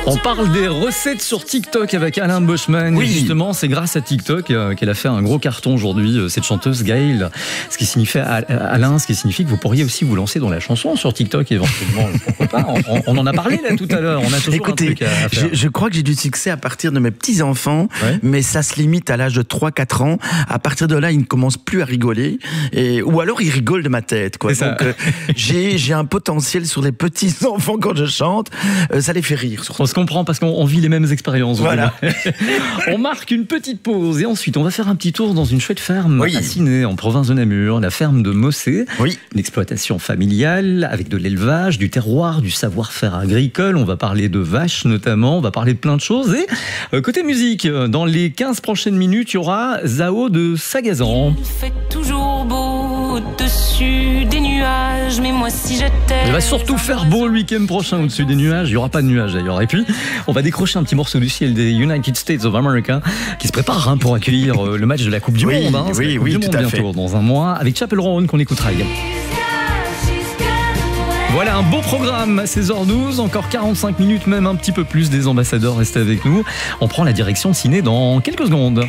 On parle des recettes sur TikTok avec Alain Boschman. Oui. Et justement, c'est grâce à TikTok qu'elle a fait un gros carton aujourd'hui, cette chanteuse Gaëlle. Ce qui signifie, Alain, ce qui signifie que vous pourriez aussi vous lancer dans la chanson sur TikTok éventuellement. Pourquoi pas ? On en a parlé là tout à l'heure. On a toujours un truc à faire. Je crois que j'ai du succès à partir de mes petits-enfants, mais ça se limite à l'âge de 3-4 ans. À partir de là, ils ne commencent plus à rigoler. Ou alors, ils rigolent de ma tête. Quoi. Donc, j'ai un potentiel sur les petits-enfants quand je chante. Ça les fait rire. Surtout. On se comprend parce qu'on vit les mêmes expériences. Voilà. On marque une petite pause et ensuite on va faire un petit tour dans une chouette ferme à Ciney, en province de Namur, la ferme de Mossé. Une exploitation familiale avec de l'élevage, du terroir, du savoir-faire agricole. On va parler de vaches notamment, on va parler de plein de choses. Et côté musique, dans les 15 prochaines minutes, il y aura Zao de Sagazan. Il fait toujours beau au-dessus des nuages, mais moi si j'étais... Il va surtout faire beau le week-end prochain au-dessus des nuages. Il n'y aura pas de nuages d'ailleurs. Et puis, on va décrocher un petit morceau du ciel des United States of America qui se prépare pour accueillir le match de la Coupe du Monde. Oui, tout à fait. Dans un mois, avec Chapel Roan qu'on écoutera également. Voilà un beau programme à 16h12, encore 45 minutes, même un petit peu plus des ambassadeurs. Restez avec nous. On prend la direction ciné dans quelques secondes.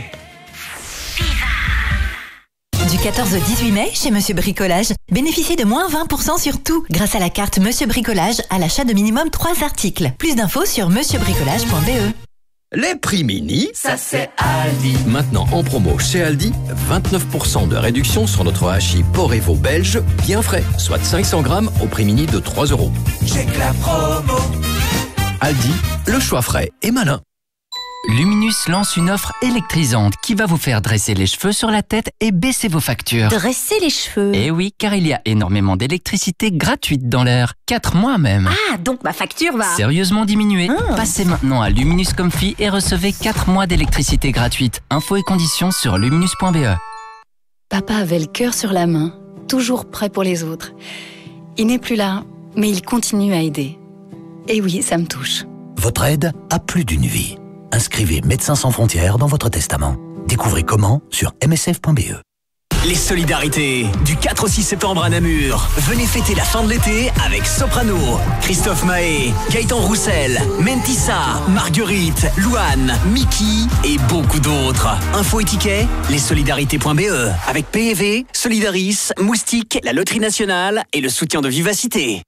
Du 14 au 18 mai, chez Monsieur Bricolage, bénéficiez de moins 20% sur tout grâce à la carte Monsieur Bricolage à l'achat de minimum 3 articles. Plus d'infos sur monsieurbricolage.be. Les prix mini, ça c'est Aldi. Maintenant en promo chez Aldi, 29% de réduction sur notre hachis porc et veau belge, bien frais, soit 500 grammes au prix mini de 3 €. Check la promo. Aldi, le choix frais et malin. Luminus lance une offre électrisante qui va vous faire dresser les cheveux sur la tête et baisser vos factures. Dresser les cheveux? Eh oui, car il y a énormément d'électricité gratuite dans l'air. 4 mois même. Ah, donc ma facture va... Sérieusement diminuer. Passez maintenant à Luminus Comfy et recevez 4 mois d'électricité gratuite. Infos et conditions sur luminus.be. Papa avait le cœur sur la main, toujours prêt pour les autres. Il n'est plus là, mais il continue à aider. Et oui, ça me touche. Votre aide a plus d'une vie. Inscrivez Médecins sans frontières dans votre testament. Découvrez comment sur msf.be. Les solidarités du 4 au 6 septembre à Namur. Venez fêter la fin de l'été avec Soprano, Christophe Mahé, Gaëtan Roussel, Mentissa, Marguerite, Louane, Mickey et beaucoup d'autres. Info et tickets, lessolidarités.be avec PEV, Solidaris, Moustique, la Loterie Nationale et le soutien de Vivacité.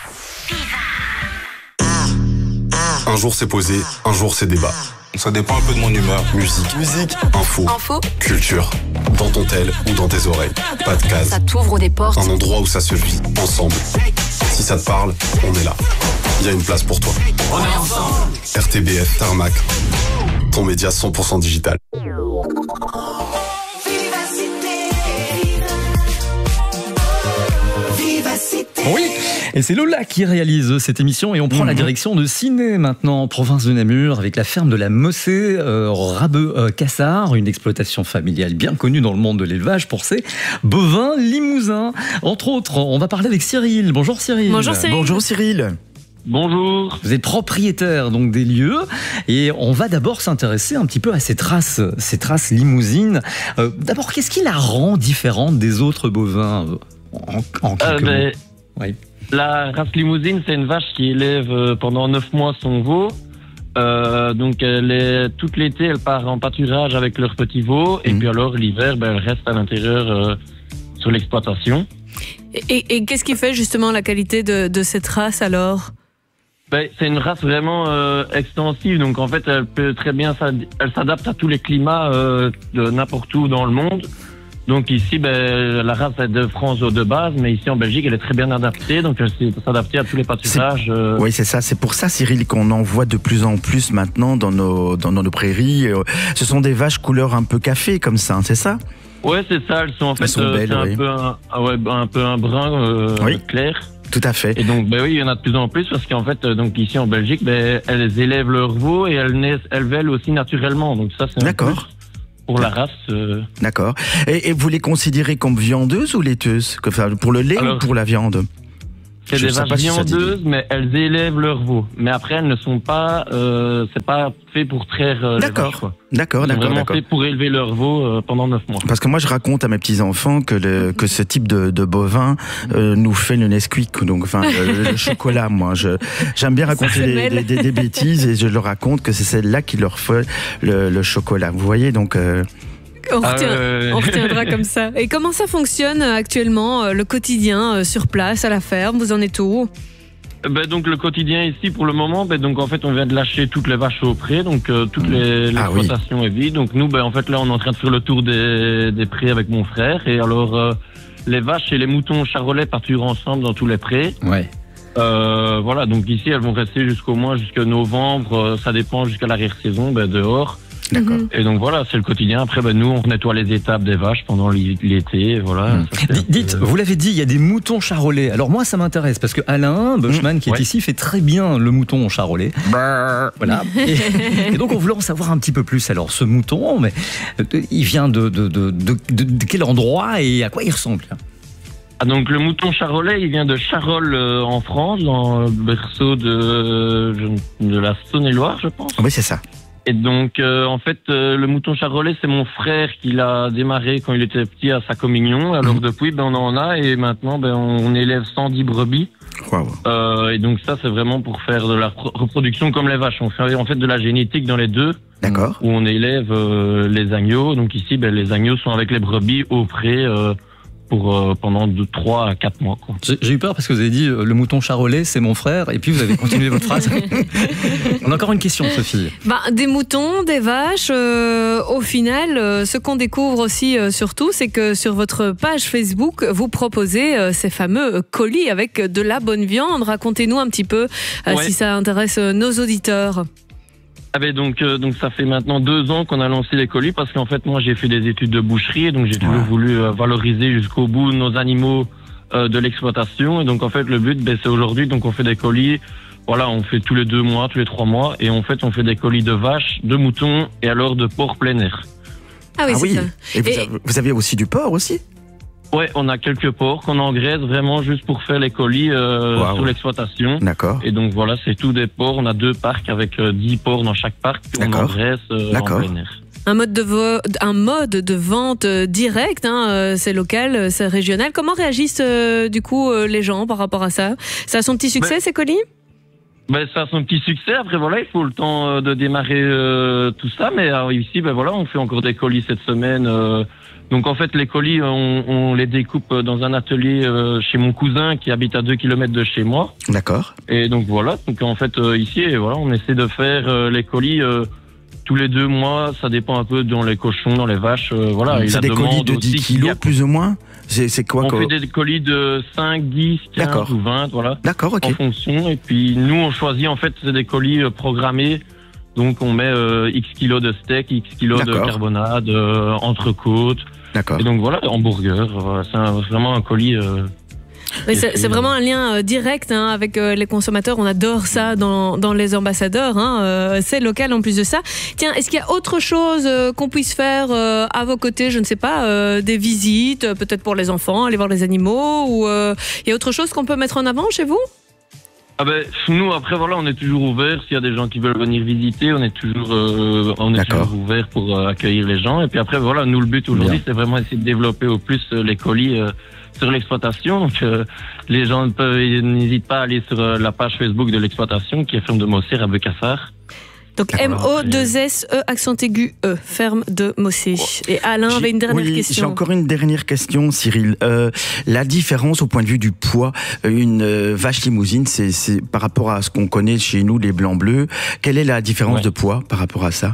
Un jour c'est posé, un jour c'est débat. Ça dépend un peu de mon humeur. Musique, info, culture. Dans ton tel ou dans tes oreilles. Pas de case. Ça t'ouvre des portes. Un endroit où ça se vit, ensemble. Si ça te parle, on est là. Il y a une place pour toi. On est ensemble. RTBF, Tarmac. Ton média 100% digital. Oui, et c'est Lola qui réalise cette émission et on prend la direction de Ciney maintenant, en province de Namur, avec la ferme de la Mossé, Rabeux-Cassard, une exploitation familiale bien connue dans le monde de l'élevage pour ses bovins limousins. Entre autres, on va parler avec Cyril. Bonjour Cyril. Bonjour Cyril. Bonjour Cyril. Bonjour. Vous êtes propriétaire donc des lieux et on va d'abord s'intéresser un petit peu à ces traces limousines. D'abord, qu'est-ce qui la rend différente des autres bovins en quelques mots? Oui. La race limousine, c'est une vache qui élève pendant 9 mois son veau. Donc tout l'été, elle part en pâturage avec leurs petits veaux. Et puis alors, l'hiver, elle reste à l'intérieur sur l'exploitation. Et qu'est-ce qui fait justement la qualité de cette race alors ? C'est une race vraiment extensive. Donc en fait, elle peut très bien, elle s'adapte à tous les climats de n'importe où dans le monde. Donc ici, la race est de France de base, mais ici en Belgique, elle est très bien adaptée. Donc elle peut s'adapter à tous les pâturages. Oui, c'est ça. C'est pour ça, Cyril, qu'on en voit de plus en plus maintenant dans nos prairies. Ce sont des vaches couleur un peu café, comme ça, c'est ça ? Ouais, c'est ça. Elles sont en fait belles, un peu un brun clair. Tout à fait. Et donc, oui, il y en a de plus en plus parce qu'en fait, donc ici en Belgique, elles élèvent leurs veaux et elles vèlent aussi naturellement. Donc ça, c'est d'accord. Pour la race. D'accord. Et vous les considérez comme viandeuses ou laiteuses ? Enfin, pour le lait ou pour la viande ? C'est des vaches viandeuses, mais elles élèvent leurs veaux. Mais après, elles ne sont pas, c'est pas fait pour traire les vaches, quoi. D'accord. Fait pour élever leurs veaux pendant 9 mois. Parce que moi, je raconte à mes petits-enfants que ce type de bovin nous fait le Nesquik, donc le chocolat. Moi, j'aime bien raconter des bêtises et je leur raconte que c'est celle-là qui leur fait le chocolat. Vous voyez, donc... On retiendra comme ça. Et comment ça fonctionne actuellement, le quotidien sur place, à la ferme? Vous en êtes où? Donc le quotidien ici pour le moment, donc en fait on vient de lâcher toutes les vaches au pré, donc toute l'exploitation est vide. Donc nous en fait là on est en train de faire le tour des prés avec mon frère, et alors les vaches et les moutons charolais partiront ensemble dans tous les prés. Ouais. Voilà, donc ici elles vont rester jusqu'au moins jusqu'à novembre, ça dépend, jusqu'à l'arrière-saison dehors. D'accord. Et donc voilà, c'est le quotidien. Après, nous, on nettoie les étables des vaches pendant l'été. Voilà. Dites, vous l'avez dit, il y a des moutons charolais. Alors moi, ça m'intéresse parce que Alain Bushman, qui est ici, fait très bien le mouton charolais. Voilà. Et donc, on voulait en savoir un petit peu plus. Alors, ce mouton, mais il vient de quel endroit et à quoi il ressemble? Donc le mouton charolais, il vient de Charolles en France, dans le berceau de la Saône-et-Loire, je pense. Oui, c'est ça. Et donc, en fait, le mouton charolais, c'est mon frère qui l'a démarré quand il était petit à sa communion. Alors depuis, on en a, et maintenant, on élève 110 brebis. Wow. Et donc ça, c'est vraiment pour faire de la reproduction comme les vaches. On fait en fait de la génétique dans les deux. D'accord. Où on élève les agneaux. Donc ici, les agneaux sont avec les brebis au pré pour pendant 3 à 4 mois. Quoi. J'ai eu peur parce que vous avez dit le mouton charolais, c'est mon frère, et puis vous avez continué votre phrase. On a encore une question, Sophie. Des moutons, des vaches, au final, ce qu'on découvre aussi surtout, c'est que sur votre page Facebook, vous proposez ces fameux colis avec de la bonne viande. Racontez-nous un petit peu si ça intéresse nos auditeurs. Donc ça fait maintenant 2 ans qu'on a lancé les colis, parce qu'en fait moi j'ai fait des études de boucherie, et donc j'ai toujours voulu valoriser jusqu'au bout nos animaux de l'exploitation. Et donc en fait le but c'est aujourd'hui, donc on fait des colis, voilà, on fait tous les 2 mois, tous les 3 mois, et en fait on fait des colis de vaches, de moutons et alors de porc plein air. Ah oui, c'est ça. Et vous avez aussi du porc aussi? Ouais, on a quelques porcs qu'on engraisse vraiment juste pour faire les colis sur l'exploitation. D'accord. Et donc voilà, c'est tout des porcs. On a 2 parcs avec 10 porcs dans chaque parc. On engraisse en plein air. Un mode de vente direct, c'est local, c'est régional. Comment réagissent du coup les gens par rapport à ça? Ça a son petit succès, ces colis? Ça a son petit succès. Après voilà, il faut le temps de démarrer tout ça. Mais ici, on fait encore des colis cette semaine. Donc en fait les colis, on les découpe dans un atelier chez mon cousin qui habite à 2 km de chez moi. D'accord. Et donc voilà, donc en fait ici, on essaie de faire les colis tous les 2 mois. Ça dépend un peu dans les cochons, dans les vaches. C'est des colis de 10 kilos plus ou moins? C'est quoi? On fait des colis de 5, 10, 15 ou 20, voilà. D'accord, ok. En fonction. Et puis nous on choisit, en fait c'est des colis programmés. Donc on met X kilos de steak, X kilos de carbonade, entrecôte. D'accord. Et donc voilà, hamburger. C'est vraiment un colis. C'est vraiment un lien direct avec les consommateurs. On adore ça dans les ambassadeurs. C'est local en plus de ça. Tiens, est-ce qu'il y a autre chose qu'on puisse faire à vos côtés? Je ne sais pas, des visites, peut-être pour les enfants, aller voir les animaux, ou il y a autre chose qu'on peut mettre en avant chez vous? Nous après on est toujours ouvert. S'il y a des gens qui veulent venir visiter, on est toujours ouvert pour accueillir les gens. Et puis après nous le but aujourd'hui c'est vraiment essayer de développer au plus les colis sur l'exploitation. Donc les gens n'hésitent pas à aller sur la page Facebook de l'exploitation qui est ferme de Mossé à Becassar. Donc M-O-2-S-E accent aigu E, ferme de Mossé. Et Alain avait une dernière question. J'ai encore une dernière question, Cyril. La différence au point de vue du poids, une vache limousine, c'est par rapport à ce qu'on connaît chez nous, les blancs bleus. Quelle est la différence de poids par rapport à ça?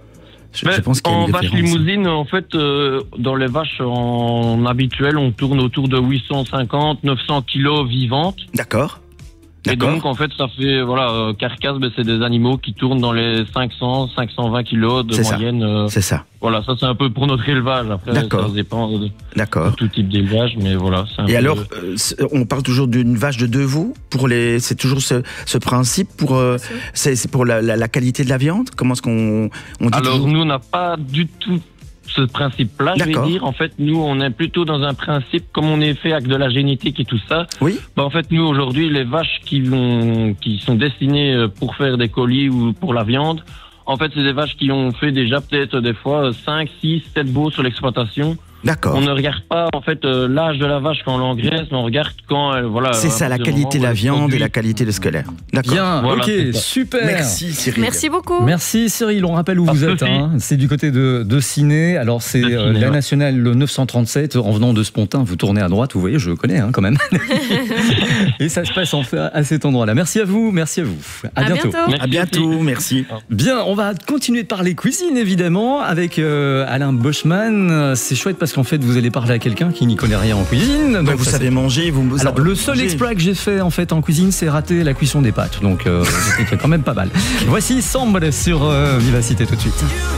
Je pense qu'il y a une différence. En vache limousine, en fait, dans les vaches en habituel, on tourne autour de 850, 900 kilos vivantes. D'accord. Et donc, en fait, ça fait, carcasse, c'est des animaux qui tournent dans les 500, 520 kilos de moyenne. C'est ça. Voilà, ça c'est un peu pour notre élevage. Après, ça dépend de tout type d'élevage, mais voilà. Et alors, on parle toujours d'une vache de 2 veaux c'est toujours ce principe c'est pour la qualité de la viande? Comment est-ce qu'on dit? Alors, nous, on n'a pas du tout ce principe-là, je vais dire. En fait, nous, on est plutôt dans un principe, comme on est fait avec de la génétique et tout ça. Oui. En fait, nous, aujourd'hui, les vaches qui sont destinées pour faire des colis ou pour la viande, en fait, c'est des vaches qui ont fait déjà peut-être des fois 5, 6, 7 veaux sur l'exploitation. D'accord. On ne regarde pas en fait l'âge de la vache quand on l'engraisse, mais on regarde quand voilà. C'est ça, la qualité de la viande et la qualité de scolaire. D'accord. Bien, voilà, ok, super. Merci Cyril. Merci beaucoup. Merci Cyril, on rappelle où vous êtes. C'est du côté de Ciné. Alors c'est la nationale 937. En venant de Spontin, vous tournez à droite. Vous voyez, je connais quand même. Et ça se passe à cet endroit-là. Merci à vous, merci à vous. À bientôt. À bientôt, merci. Bien, on va continuer de parler cuisine évidemment avec Alain Boschman. C'est chouette parce qu'en fait vous allez parler à quelqu'un qui n'y connaît rien en cuisine. Donc vous savez manger, Alors le seul exploit que j'ai fait en fait en cuisine, c'est rater la cuisson des pâtes. Donc c'était quand même pas mal. Voici Sambre sur Vivacité tout de suite.